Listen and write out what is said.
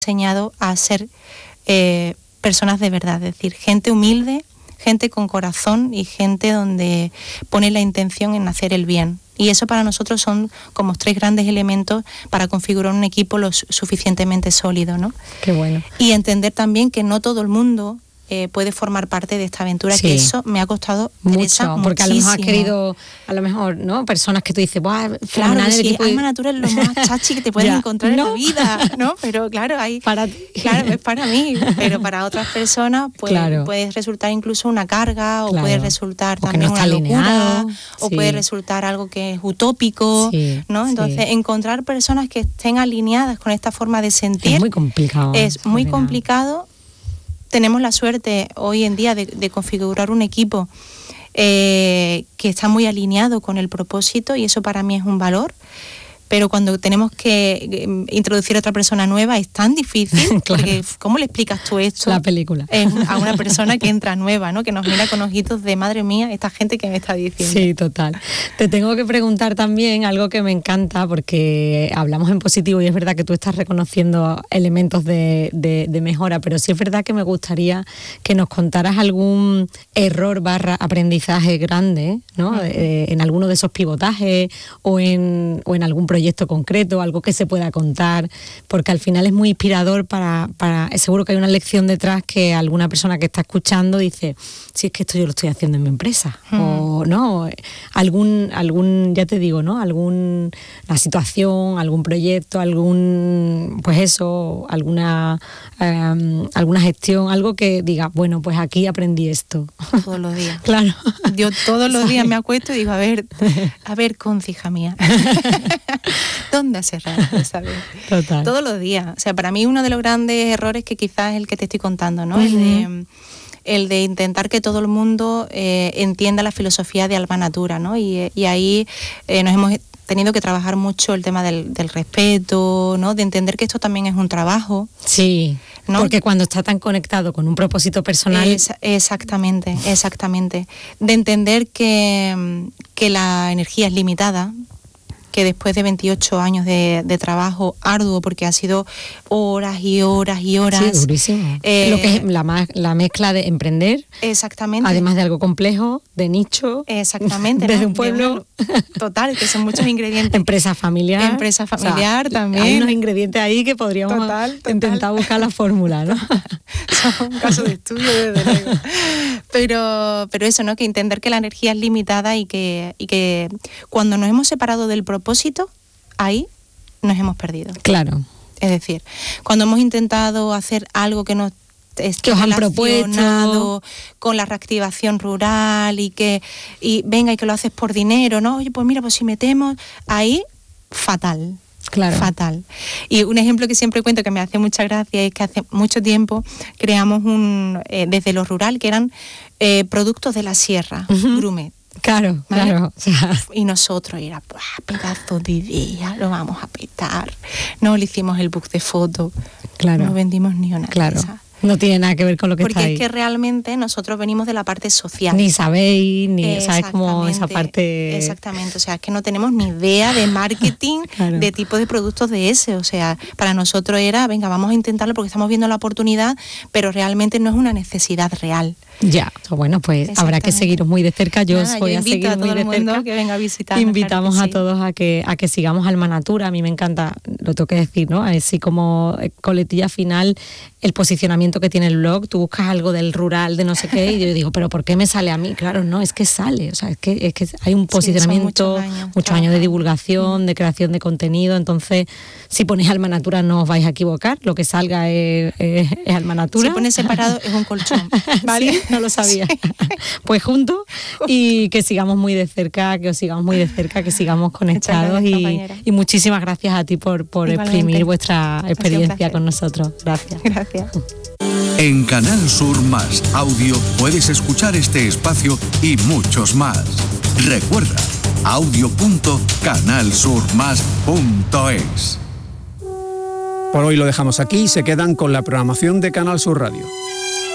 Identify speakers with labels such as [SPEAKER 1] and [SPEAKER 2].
[SPEAKER 1] enseñado a ser personas de verdad, es decir, gente humilde, gente con corazón y gente donde pone la intención en hacer el bien. Y eso para nosotros son como 3 grandes elementos para configurar un equipo lo suficientemente sólido, ¿no?
[SPEAKER 2] Qué bueno.
[SPEAKER 1] Y entender también que no todo el mundo puede formar parte de esta aventura, que eso me ha costado, Teresa,
[SPEAKER 2] mucho, porque
[SPEAKER 1] muchísimo.
[SPEAKER 2] a lo mejor has querido, a lo mejor, ¿no? Personas que tú dices, ¡buah!
[SPEAKER 1] Claro, que sí, Alma Natura es lo más chachi que te puedes encontrar en la vida, ¿no? Pero claro,
[SPEAKER 2] para ti.
[SPEAKER 1] Claro, es para mí, pero para otras personas pues, puede resultar incluso una carga, o puede resultar también una locura, o puede resultar algo que es utópico, ¿no? Entonces, encontrar personas que estén alineadas con esta forma de sentir
[SPEAKER 2] es muy complicado.
[SPEAKER 1] Es muy complicado. Tenemos la suerte hoy en día de configurar un equipo que está muy alineado con el propósito, y eso para mí es un valor. Pero cuando tenemos que introducir a otra persona nueva es tan difícil, porque ¿cómo le explicas tú esto?
[SPEAKER 2] La película.
[SPEAKER 1] A una persona que entra nueva, ¿no? Que nos mira con ojitos de madre mía, esta gente que me está diciendo.
[SPEAKER 2] Sí, total. Te tengo que preguntar también algo que me encanta, porque hablamos en positivo y es verdad que tú estás reconociendo elementos de mejora, pero sí es verdad que me gustaría que nos contaras algún error / aprendizaje grande, ¿no? En alguno de esos pivotajes o en algún proyecto concreto, algo que se pueda contar, porque al final es muy inspirador para seguro que hay una lección detrás que alguna persona que está escuchando dice, si es que esto yo lo estoy haciendo en mi empresa, o no, algún ya te digo, ¿no? Alguna situación, algún proyecto, alguna gestión, algo que diga, bueno, pues aquí aprendí esto.
[SPEAKER 1] Todos los días.
[SPEAKER 2] Claro.
[SPEAKER 1] Yo todos los días me acuesto y digo, a ver, Conci, hija mía. ¿Dónde has errado? ¿Sabes?
[SPEAKER 2] Total.
[SPEAKER 1] Todos los días. O sea, para mí uno de los grandes errores que quizás es el que te estoy contando, ¿no? El de intentar que todo el mundo entienda la filosofía de Alma Natura, ¿no? Y ahí nos hemos tenido que trabajar mucho el tema del respeto, ¿no? De entender que esto también es un trabajo.
[SPEAKER 2] Sí, ¿no? Porque cuando está tan conectado con un propósito personal...
[SPEAKER 1] Exactamente. De entender que la energía es limitada, que después de 28 años de trabajo arduo, porque ha sido horas y horas y horas.
[SPEAKER 2] Sí, durísimo. Lo que es la mezcla de emprender.
[SPEAKER 1] Exactamente.
[SPEAKER 2] Además de algo complejo, de nicho.
[SPEAKER 1] Exactamente.
[SPEAKER 2] Desde un pueblo.
[SPEAKER 1] Total, que son muchos ingredientes.
[SPEAKER 2] Empresa familiar.
[SPEAKER 1] O sea, también.
[SPEAKER 2] Hay unos ingredientes ahí que podríamos intentar buscar la fórmula, ¿no?
[SPEAKER 1] Son un caso de estudio, desde luego. Pero eso, ¿no? Que entender que la energía es limitada y que cuando nos hemos separado del propósito, ahí nos hemos perdido.
[SPEAKER 2] Claro.
[SPEAKER 1] Es decir, cuando hemos intentado hacer algo que nos
[SPEAKER 2] que os han propuesto
[SPEAKER 1] con la reactivación rural y que lo haces por dinero, ¿no? Oye, pues mira, pues si metemos ahí, fatal.
[SPEAKER 2] Claro.
[SPEAKER 1] Fatal. Y un ejemplo que siempre cuento que me hace mucha gracia es que hace mucho tiempo creamos desde lo rural, que eran productos de la sierra, grumet.
[SPEAKER 2] Claro, ¿vale? Claro.
[SPEAKER 1] Y nosotros era pedazo de idea, lo vamos a petar. No le hicimos el book de foto,
[SPEAKER 2] claro.
[SPEAKER 1] No vendimos ni una pieza.
[SPEAKER 2] No tiene nada que ver con lo que
[SPEAKER 1] porque
[SPEAKER 2] está ahí.
[SPEAKER 1] Porque es que realmente nosotros venimos de la parte social.
[SPEAKER 2] Ni sabéis, ni sabéis cómo esa parte...
[SPEAKER 1] Exactamente, o sea, es que no tenemos ni idea de marketing, claro. De tipo de productos de ese. O sea, para nosotros era, venga, vamos a intentarlo porque estamos viendo la oportunidad, pero realmente no es una necesidad real.
[SPEAKER 2] Ya, bueno, pues habrá que seguiros muy de cerca. Yo os voy a seguir muy de cerca.
[SPEAKER 1] Que venga a visitarnos.
[SPEAKER 2] Invitamos a todos a que sigamos Alma Natura. A mí me encanta, lo tengo que decir, ¿no? Así como coletilla final, el posicionamiento que tiene el blog. Tú buscas algo del rural, de no sé qué, y yo digo, ¿pero por qué me sale a mí? Claro, no, es que sale. O sea, es que hay un posicionamiento, muchos años de divulgación, de creación de contenido. Entonces, si ponéis Alma Natura no os vais a equivocar. Lo que salga es Alma Natura.
[SPEAKER 1] Si pones separado es un colchón, ¿vale?
[SPEAKER 2] Sí, no lo sabía. Pues juntos, y que sigamos muy de cerca, que os sigamos muy de cerca, que sigamos conectados, y muchísimas gracias a ti por exprimir vuestra experiencia con nosotros. Gracias.
[SPEAKER 1] Gracias.
[SPEAKER 3] En Canal Sur Más Audio puedes escuchar este espacio y muchos más. Recuerda, audio.canalsurmas.es.
[SPEAKER 4] Por hoy lo dejamos aquí y se quedan con la programación de Canal Sur Radio.